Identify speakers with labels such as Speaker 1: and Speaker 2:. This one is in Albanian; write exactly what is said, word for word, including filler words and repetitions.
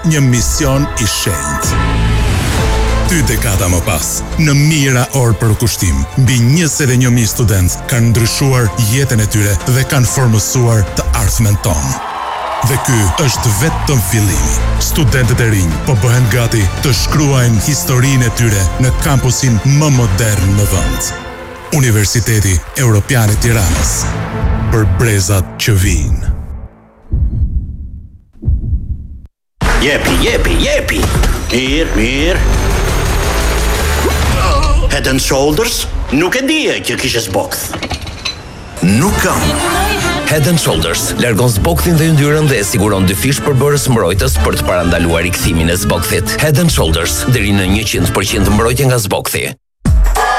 Speaker 1: një mision i shenjtë. Dy dekada më pas, në mijëra orë për kushtim, mbi njëzet e një mijë studentë kanë ndryshuar jetën e tyre dhe kanë formësuar të ardhmen tonë. Dhe ky është vetëm fillimi. Studentët e rinj po bëhen gati të shkruajnë historinë e tyre në kampusin më modern në vend. Universiteti Europian i Tiranës. Për brezat që vijnë.
Speaker 2: Jepi, jepi, jepi. Mirë, mirë. Head and Shoulders? Nuk e dije që kishe zbokth.
Speaker 3: Nuk kam.
Speaker 4: Head and Shoulders largon zbokthin dhe yndyrën dhe e siguron dy fish përbërës mbrojtës për të parandaluar rikthimin e zbokthit. Head and Shoulders, deri në njëqind përqind mbrojtje nga zbokthi.